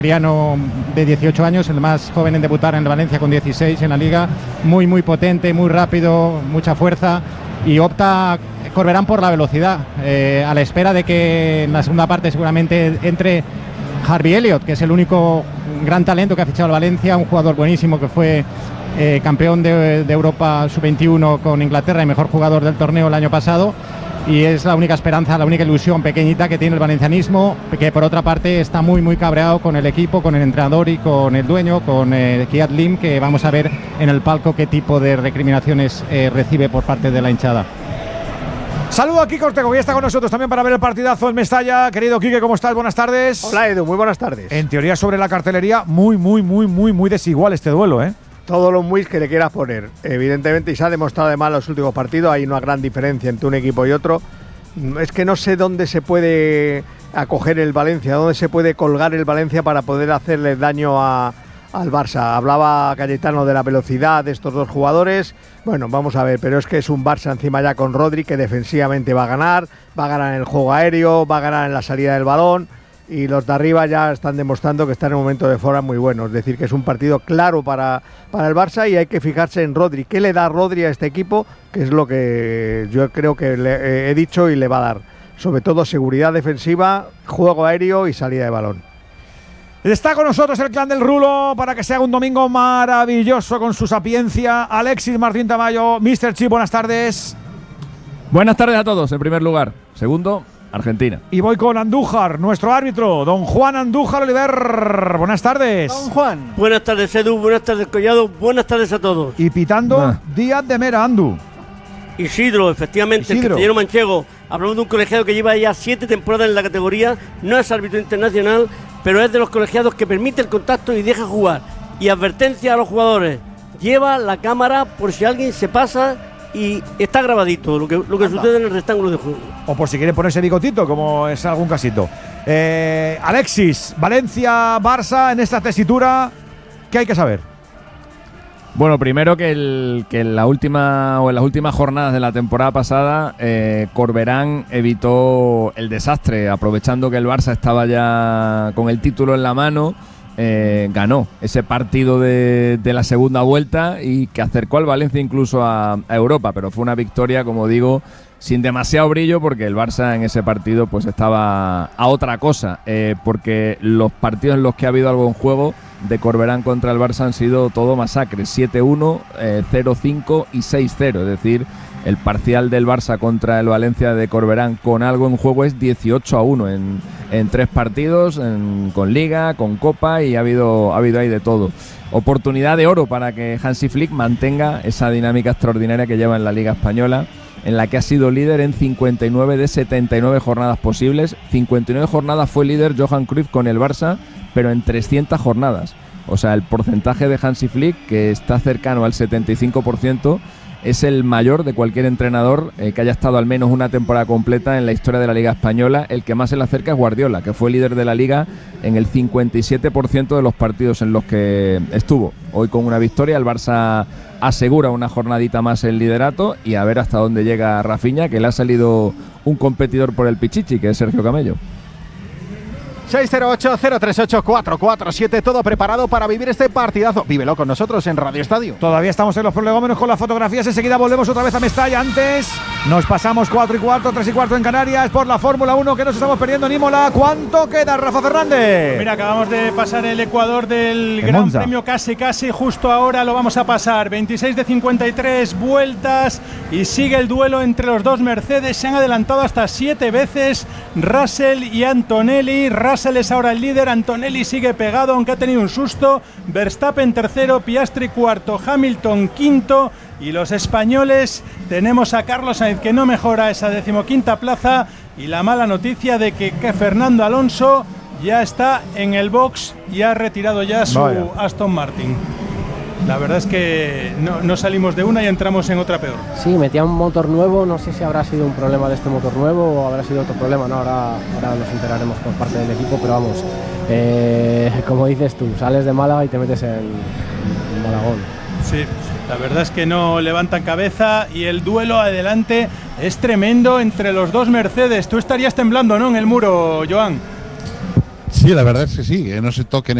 de 18 años, el más joven en debutar en el Valencia con 16 en la Liga, muy muy rápido, mucha fuerza, y opta Corberán por la velocidad, a la espera de que en la segunda parte seguramente entre Harvey Elliott, que es el único gran talento que ha fichado el Valencia, un jugador buenísimo que fue campeón de Europa Sub-21 con Inglaterra y mejor jugador del torneo el año pasado. Y es la única esperanza, la única ilusión pequeñita que tiene el valencianismo, que por otra parte está muy cabreado con el equipo, con el entrenador y con el dueño, con Kiat Lim, que vamos a ver en el palco qué tipo de recriminaciones recibe por parte de la hinchada. Saludo a Quique Ortego, que ya está con nosotros también para ver el partidazo en Mestalla. Querido Quique, ¿cómo estás? Buenas tardes. Hola Edu, muy buenas tardes. En teoría sobre la cartelería, muy desigual este duelo, ¿eh? Todos los muis que le quieras poner, evidentemente, y se ha demostrado además en los últimos partidos, hay una gran diferencia entre un equipo y otro. Es que no sé dónde se puede acoger el Valencia, dónde se puede colgar el Valencia para poder hacerle daño al Barça. Hablaba Cayetano de la velocidad de estos dos jugadores. Bueno, vamos a ver, pero es que es un Barça encima ya con Rodri, que defensivamente va a ganar en el juego aéreo, va a ganar en la salida del balón. Y los de arriba ya están demostrando que están en un momento de forma muy bueno. Es decir, que es un partido claro para el Barça y hay que fijarse en Rodri. ¿Qué le da Rodri a este equipo? Que es lo que yo creo que le he dicho y le va a dar. Sobre todo seguridad defensiva, juego aéreo y salida de balón. Está con nosotros el clan del Rulo para que sea un domingo maravilloso con su sapiencia. Alexis Martín Tamayo, Mr. Chip, buenas tardes. Buenas tardes a todos, en primer lugar. Segundo, Argentina. Y voy con Andújar, nuestro árbitro, don Juan Andújar Oliver. Buenas tardes. Don Juan. Buenas tardes, Edu. Buenas tardes, Collado. Buenas tardes a todos. Y pitando Díaz de Mera, Andu. Isidro, efectivamente, el castellano manchego. Hablamos de un colegiado que lleva ya 7 temporadas en la categoría. No es árbitro internacional, pero es de los colegiados que permite el contacto y deja jugar. Y advertencia a los jugadores. Lleva la cámara por si alguien se pasa. Y está grabadito lo que sucede en el rectángulo de juego. O por si quiere ponerse bigotito, como es algún casito. Alexis, Valencia, Barça, en esta tesitura, ¿qué hay que saber? Bueno, primero que en las últimas jornadas de la temporada pasada, Corberán evitó el desastre, aprovechando que el Barça estaba ya con el título en la mano. Ganó ese partido de la segunda vuelta y que acercó al Valencia incluso a Europa, pero fue una victoria, como digo, sin demasiado brillo, porque el Barça en ese partido pues estaba a otra cosa, porque los partidos en los que ha habido algo en juego de Corberán contra el Barça han sido todo masacres, 7-1, 0-5 y 6-0, es decir, el parcial del Barça contra el Valencia de Corberán con algo en juego es 18-1 en 3 partidos, con Liga, con Copa, y ha habido ahí de todo. Oportunidad de oro para que Hansi Flick mantenga esa dinámica extraordinaria que lleva en la Liga Española, en la que ha sido líder en 59 de 79 jornadas posibles. 59 jornadas fue líder Johan Cruyff con el Barça, pero en 300 jornadas. O sea, el porcentaje de Hansi Flick, que está cercano al 75%, es el mayor de cualquier entrenador que haya estado al menos una temporada completa en la historia de la Liga Española. El que más se le acerca es Guardiola, que fue líder de la Liga en el 57% de los partidos en los que estuvo. Hoy, con una victoria, el Barça asegura una jornadita más el liderato, y a ver hasta dónde llega Rafinha, que le ha salido un competidor por el Pichichi, que es Sergio Camello. 608-038-447, todo preparado para vivir este partidazo. Vívelo con nosotros en Radio Estadio. Todavía estamos en los prolegómenos con las fotografías. Enseguida volvemos otra vez a Mestalla. Antes nos pasamos 4 y cuarto, 3 y cuarto en Canarias por la Fórmula 1, que nos estamos perdiendo en Imola. ¿Cuánto queda, Rafa Fernández? Mira, acabamos de pasar el Ecuador del Gran Monza. Premio, casi, justo ahora lo vamos a pasar. 26 de 53 vueltas y sigue el duelo entre los dos Mercedes. Se han adelantado hasta 7 veces Russell y Antonelli. Russell es ahora el líder, Antonelli sigue pegado, aunque ha tenido un susto. Verstappen tercero, Piastri cuarto, Hamilton quinto, y los españoles tenemos a Carlos Sainz, que no mejora esa 15ª plaza, y la mala noticia de que Fernando Alonso ya está en el box y ha retirado ya su Aston Martin. La verdad es que no salimos de una y entramos en otra peor. Sí, metía un motor nuevo, no sé si habrá sido un problema de este motor nuevo o habrá sido otro problema, ¿no? Ahora nos enteraremos por parte del equipo, pero vamos, como dices tú, sales de Málaga y te metes en Malagón. Sí, la verdad es que no levantan cabeza y el duelo adelante es tremendo entre los dos Mercedes. Tú estarías temblando, ¿no?, en el muro, Joan. Sí, la verdad es que sí, que no se toquen